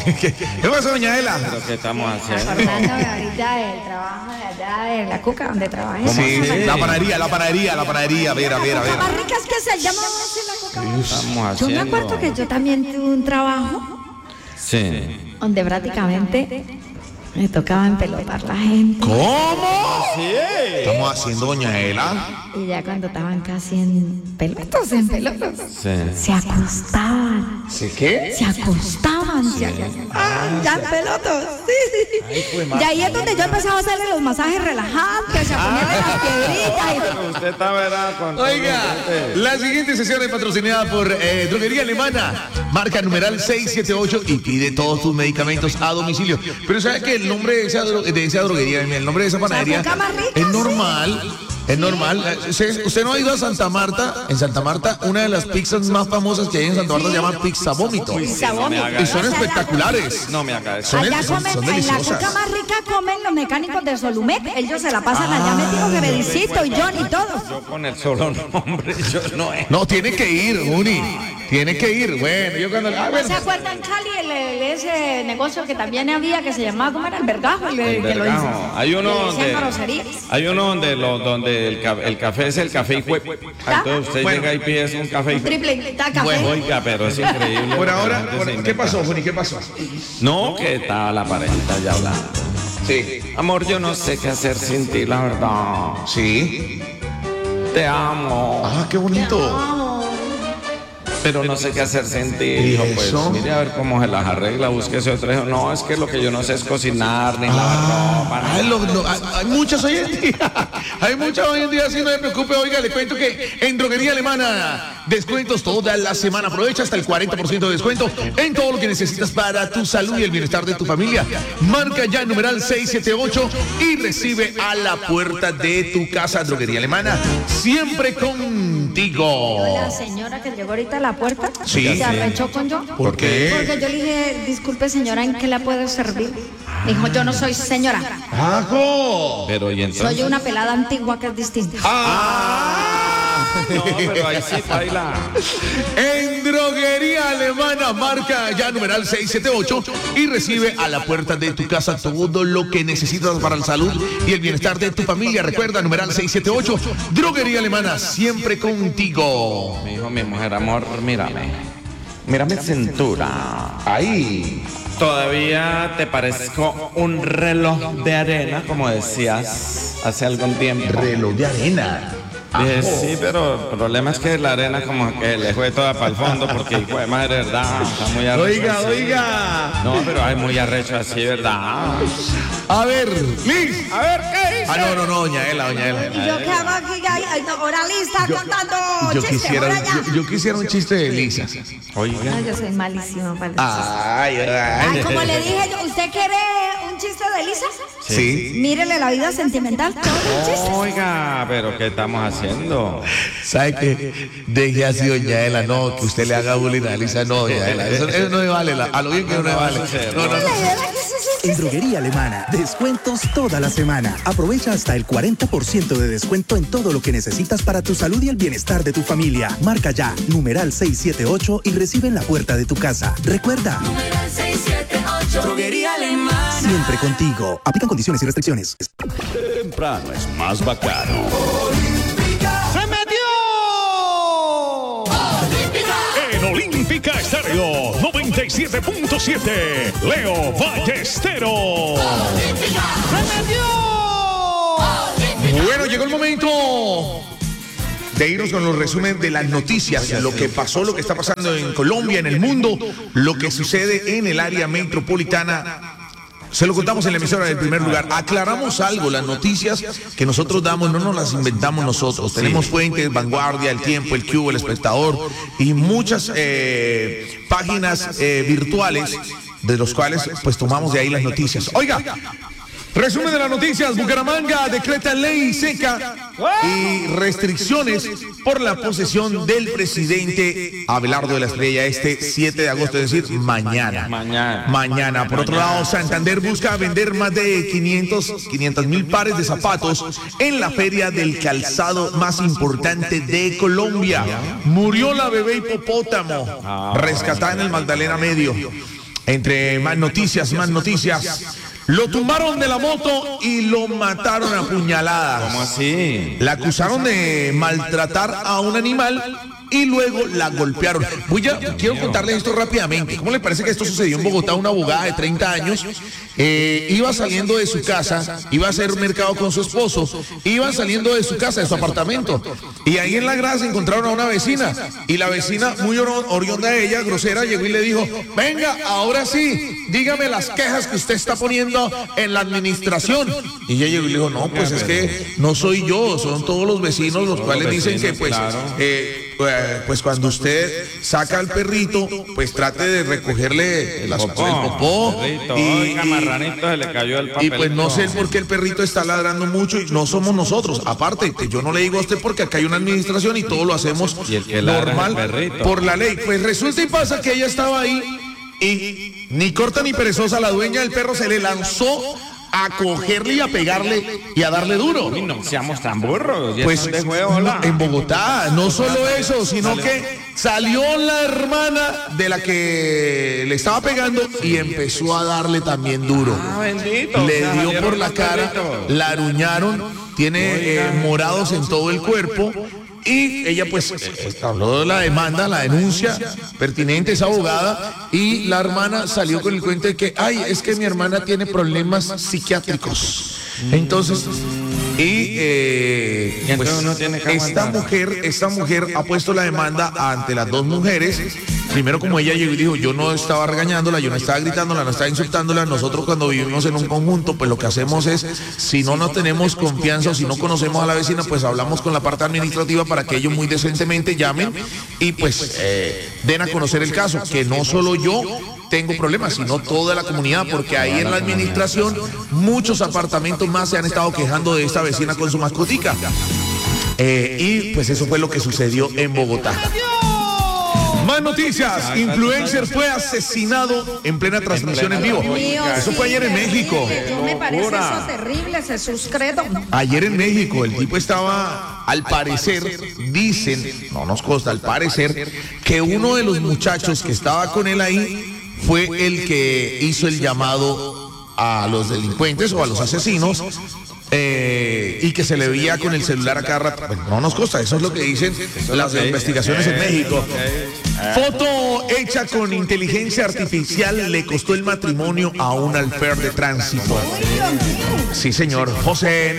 ¿Qué pasa, doña Ela? ¿Pero qué estamos haciendo? Acordándome ahorita del trabajo de allá de la Cuca, donde trabajé. Sí, la panadería, a ver. Las más ricas que se llaman así la Cuca. Estamos Yo haciendo. me acuerdo que yo también tuve un trabajo Sí. donde prácticamente me tocaba empelotar la gente. ¿Cómo? Sí. Estamos haciendo, doña Ela. Y ya cuando estaban casi en pelotas, Sí. se acostaban. ¿Sí qué? Se acostaban. Ya en pelotas. Sí. Y ahí es donde yo empezaba a hacerle los masajes relajantes, a ponerle las piedritas. Pero usted estaba era con. Oiga, la siguiente sesión es patrocinada por Droguería Alemana, marca numeral 678 y pide todos tus medicamentos a domicilio. Pero ¿sabe que el nombre de esa droguería, el nombre de esa panadería es normal? Es normal. ¿Usted no ha ido a Santa Marta? En Santa Marta, una de las pizzas más famosas que hay en Santa Marta se llama Pizza Vómito. Pizza Vómito. Y son espectaculares. No me haga eso. Allá comen, son en la deliciosas. Cuca más rica comen los mecánicos de Solumec. Ellos se la pasan allá metidos que Bedicito y John y todos. Yo con el solo nombre, yo no es. No, tiene que ir, Uni. Tiene que ir. Bueno, yo cuando. ¿No se acuerdan, Cali, ese negocio que también había que se llamaba, ¿cómo era? El Vergajo, que lo hizo. Hay uno Le decían donde. groserías. Hay uno donde el café es el café y fue. Entonces usted Bueno. llega y pide un café y Un triple café. Oiga, pero es increíble. Por ahora, La gente se ¿qué inventa. pasó, Juni? ¿Qué pasó? No, que estaba la parejita ya hablando. Sí. Amor, yo no sé qué hacer sin ti, la verdad. Sí. Te amo, Ah, qué bonito. pero no sé qué hacer sin ti. ¿Y Dijo, pues, eso? mire a ver cómo se las arregla, búsquese otro. Dijo, no, es que lo que yo no sé es cocinar, ni lavar ropa. Ay, hay muchas hoy en día. Hay muchas hoy en día, así no me preocupe. Oiga, le cuento que en Droguería Alemana, descuentos toda la semana. Aprovecha hasta el 40% de descuento en todo lo que necesitas para tu salud y el bienestar de tu familia. Marca ya el numeral 678 y recibe a la puerta de tu casa. Droguería Alemana, siempre contigo. La señora que llegó ahorita a la puerta Sí. se arrechó con yo. ¿Por qué? Porque yo le dije, disculpe señora, ¿en qué la puedo servir? Me dijo, yo no soy señora, ¡Ajo! Pero y entonces. soy una pelada antigua que es distinta. No, pero ahí sí baila. En Droguería Alemana, marca ya numeral 678 y recibe a la puerta de tu casa todo lo que necesitas para la salud y el bienestar de tu familia. Recuerda, numeral 678, Droguería Alemana, siempre contigo. Me dijo mi mujer, amor, mírame. Mira mi cintura. Ahí. Todavía te parezco un reloj de arena, como decías hace algún tiempo. Reloj de arena. Dije, sí, pero el problema es que la arena como que le fue toda para el fondo porque, hijo de madre, ¿verdad? Está muy arrecho Oiga, así. oiga. No, pero hay muy arrecho así, ¿verdad? A ver, Liz. A ver, ¿qué dice? No, doña Ela. ¿Y yo qué hago aquí? Ahora lista contando Yo chistes, quisiera, ahora ya. yo quisiera un chiste de Lisa. Oiga. No, yo soy malísima para los chistes. Ay, Ay, como le dije yo, ¿usted quiere un chiste de Lisa? Sí. Mírele la vida sentimental, todos los chistes. Oiga, pero ¿qué estamos haciendo? ¿Sabe qué? Deje así, doña Ela, no, que usted le haga bullying a Lisa, no, doña Ela. Eso no me vale, a lo bien que no me vale. No. En Droguería Alemana, descuentos toda la semana. Aprovecha hasta el 40% de descuento en todo lo que necesitas para tu salud y el bienestar de tu familia. Marca ya, numeral 678 y recibe en la puerta de tu casa. Recuerda, Numeral 678. Droguería Alemana. siempre contigo. Aplican condiciones y restricciones. Temprano es más bacano. ¡Se metió! En Olímpica Estéreo 97.7, Leo Ballesteros. ¡Se metió! Bueno, llegó el momento de irnos con los resúmenes de las noticias, lo que pasó, lo que está pasando en Colombia, en el mundo, lo que sucede en el área metropolitana. Se lo contamos en la emisora del Primer Lugar. Aclaramos algo, las noticias que nosotros damos no nos las inventamos nosotros. Tenemos fuentes, Vanguardia, El Tiempo, El Cubo, El Espectador y muchas páginas virtuales de los cuales pues tomamos de ahí las noticias. Oiga, resumen de las noticias. Bucaramanga decreta ley seca y restricciones por la posesión del presidente Abelardo de la Estrella este 7 de agosto, es decir, mañana. Mañana. Por otro lado, Santander busca vender más de 500,000 pares de zapatos en la feria del calzado más importante de Colombia. Murió la bebé hipopótamo rescatada en el Magdalena Medio. Entre más noticias. Lo tumbaron de la moto y lo mataron a puñaladas. ¿Cómo así? La acusaron de maltratar a un animal y luego la golpearon. Quiero contarles esto rápidamente. ¿Cómo le parece que esto sucedió en Bogotá? Una abogada de 30 años iba saliendo de su casa, iba a hacer mercado con su esposo, iban saliendo de su casa, de su apartamento, y ahí en la grada se encontraron a una vecina, y la vecina, muy oriunda de ella, grosera, llegó y le dijo: venga, ahora sí, dígame las quejas que usted está poniendo en la administración. Y ella llegó y le dijo: no, pues es que no soy yo, son todos los vecinos los cuales dicen que pues cuando usted saca al perrito, pues trate de recogerle el popó. Marranito se le cayó el papelito. Y pues no sé por qué el perrito está ladrando mucho y no somos nosotros. Aparte, que yo no le digo a usted porque acá hay una administración y todo lo hacemos normal por la ley. Pues resulta y pasa que ella estaba ahí y ni corta ni perezosa, la dueña del perro se le lanzó a cogerle y a pegarle y a darle duro. Uy, no seamos tan burros. Pues en Bogotá, no solo eso, sino que salió la hermana de la que le estaba pegando y empezó a darle también duro. Bendito. Le dio por la cara, la aruñaron, tiene morados en todo el cuerpo. Y ella pues habló de la demanda, la denuncia pertinente, es abogada, y la hermana salió con el cuento de que, es que mi hermana tiene problemas psiquiátricos. Entonces, pues, esta mujer ha puesto la demanda ante las dos mujeres. Primero, como ella llegó y dijo: yo no estaba regañándola, yo no estaba gritándola, no estaba insultándola. Nosotros cuando vivimos en un conjunto, pues lo que hacemos es, si no nos tenemos confianza o si no conocemos a la vecina, pues hablamos con la parte administrativa para que ellos muy decentemente llamen y pues den a conocer el caso. Que no solo yo tengo problemas, sino toda la comunidad, porque ahí en la administración muchos apartamentos más se han estado quejando de esta vecina con su mascotica. Y pues eso fue lo que sucedió en Bogotá. Más noticias. Influencer fue asesinado en plena transmisión en vivo. Eso fue ayer en México. Me parece eso terrible, Jesús Credo. Ayer en México el tipo estaba, al parecer, dicen, no nos consta, al parecer, que uno de los muchachos que estaba con él ahí fue el que hizo el llamado a los delincuentes o a los asesinos. Y que se le veía con el celular a cada rato. Bueno, no nos consta, eso es lo que dicen las investigaciones en México. Foto hecha con inteligencia artificial le costó el matrimonio a un alfer de tránsito. Sí, señor. José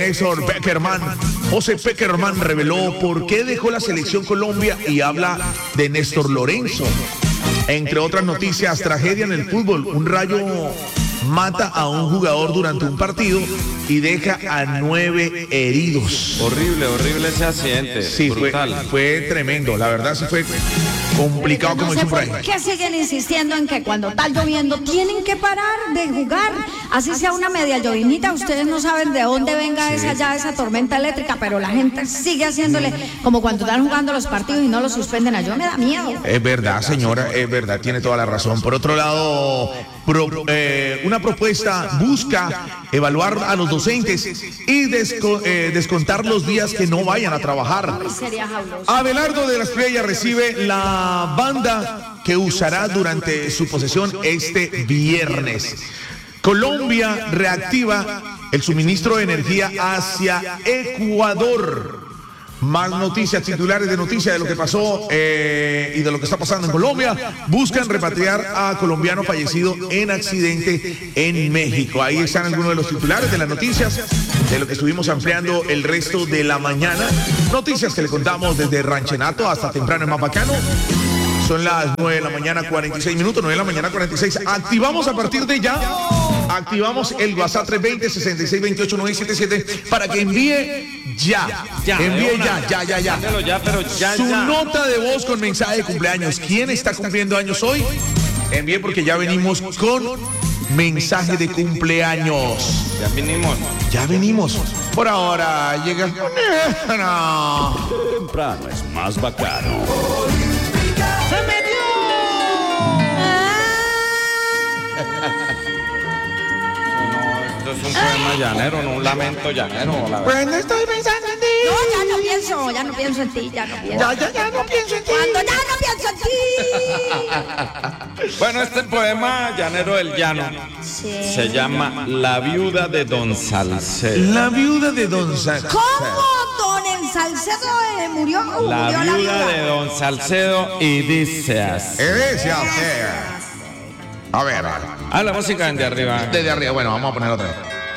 Peckerman reveló por qué dejó la selección Colombia y habla de Néstor Lorenzo. Entre otras noticias, tragedia en el fútbol. Un Rayo mata a un jugador durante un partido y deja a 9 heridos. Horrible ese accidente. Sí, fue tremendo. La verdad sí fue complicado, como dice por ahí. ¿Por qué siguen insistiendo en que cuando está lloviendo tienen que parar de jugar? Así sea una media llovinita, ustedes no saben de dónde venga esa tormenta eléctrica, pero la gente sigue haciéndole como cuando están jugando los partidos y no los suspenden. A yo me da miedo. Es verdad, señora, es verdad, tiene toda la razón. Por otro lado, una propuesta busca evaluar a los docentes y descontar los días que no vayan a trabajar. Abelardo de la Estrella recibe la banda que usará durante su posesión este viernes. Colombia reactiva el suministro de energía hacia Ecuador. Más noticias, titulares de noticias de lo que pasó y de lo que está pasando en Colombia. Buscan repatriar a colombiano fallecido en accidente en México. Ahí están algunos de los titulares de las noticias, de lo que estuvimos ampliando el resto de la mañana. Noticias que le contamos desde Ranchenato hasta temprano en Mapacano. Son las 9 de la mañana, 46 minutos, 9 de la mañana, 46. Activamos a partir de ya. Activamos el WhatsApp 320-6628-977 para que envíe ya. Envíe ya. Su nota de voz con mensaje de cumpleaños. ¿Quién está cumpliendo años hoy? Envíe porque ya venimos con mensaje de cumpleaños. Ya venimos. Por ahora llega. Temprano es más bacano. ¡Se metió! Esto es un poema llanero, no un lamento llanero. Cuando estoy pensando en ti. No, ya no pienso en ti, ya no pienso. Ya no pienso en ti. Cuando ya no pienso en ti. Bueno, este poema llanero del llano se llama La viuda de Don Salcedo. La viuda de Don Salcedo. ¿Cómo Don el Salcedo murió? La Murió viuda de Don Salcedo y dice así. A ver. Ah, la música de arriba. Desde arriba, bueno, vamos a poner otra vez.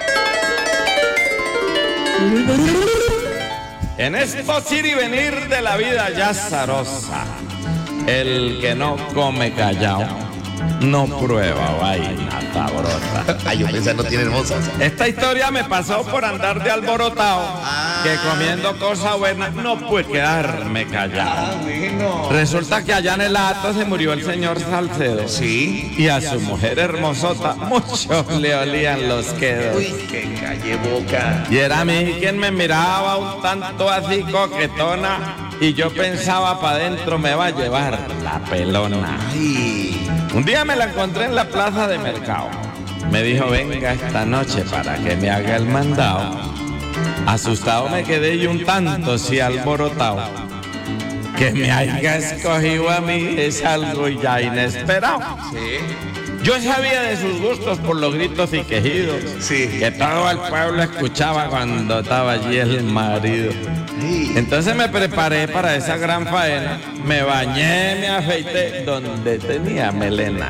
En estos ir y venir de la vida ya azarosa, el que no come callao no prueba vaina sabrosa. Ay, yo pensé no tiene hermosa. Esta historia me pasó por andar de alborotado, que comiendo cosas buenas no pude quedarme callado. Resulta que allá en el acto se murió el señor Salcedo. Sí. Y a su mujer hermosota mucho le olían los quedos. Uy, qué calle boca. Y era a mí quien me miraba un tanto así coquetona, y yo pensaba pa' dentro me va a llevar la pelona. Ay. Un día me la encontré en la plaza de mercado. Me dijo, venga esta noche para que me haga el mandado. Asustado me quedé y un tanto sí alborotado. Que me haya escogido a mí es algo ya inesperado. Yo sabía de sus gustos por los gritos y quejidos, que todo el pueblo escuchaba cuando estaba allí el marido. Entonces me preparé para esa gran faena, me bañé, me afeité donde tenía melena.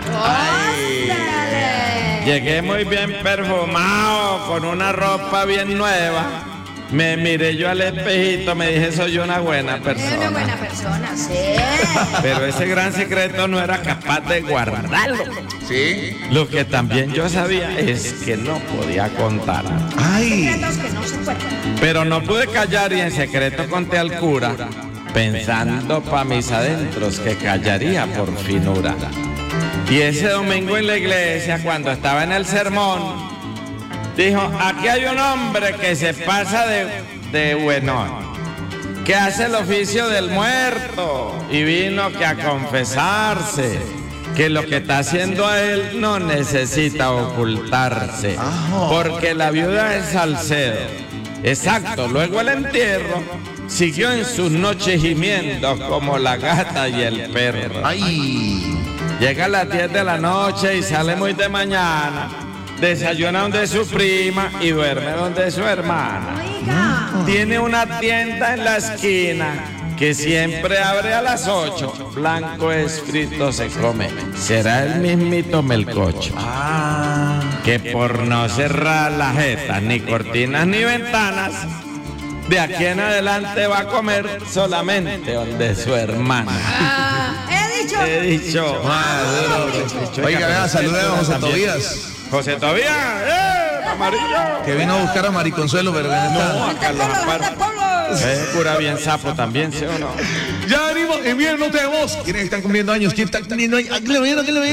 Llegué muy bien perfumado, con una ropa bien nueva. Me miré yo al espejito, me dije, soy una buena persona. Una buena persona, sí. Pero ese gran secreto no era capaz de guardarlo. Sí. Lo que también yo sabía es que no podía contar. Ay. Secretos que no se cuentan. Pero no pude callar y en secreto conté al cura, pensando pa' mis adentros que callaría por finura. Y ese domingo en la iglesia, cuando estaba en el sermón, dijo, aquí hay un hombre que se pasa de buenón, que hace el oficio del muerto y vino que a confesarse que lo que está haciendo a él no necesita ocultarse, porque la viuda de Salcedo, exacto, luego el entierro, siguió en sus noches gimiendo como la gata y el perro. Ay. Llega a las 10 de la noche y sale muy de mañana, desayuna donde su prima y duerme donde su hermana. Oiga. Tiene una tienda en la esquina que siempre abre a las 8. Blanco es frito se come. Será el mismito melcocho. Que por no cerrar las jetas, ni cortinas ni ventanas, de aquí en adelante va a comer solamente donde su hermana. He dicho. Oiga, vea, saludemos a José Tobías. José Tobías, amarillo. Que vino a buscar a Mariconsuelo, pero que no está. No, a Carlos Amparo. Cura bien sapo también, ¿sí o no? Ya venimos, envíennos de voz. ¿Quiénes están cumpliendo años? ¿Quién está cumpliendo años? ¿A quién le viene?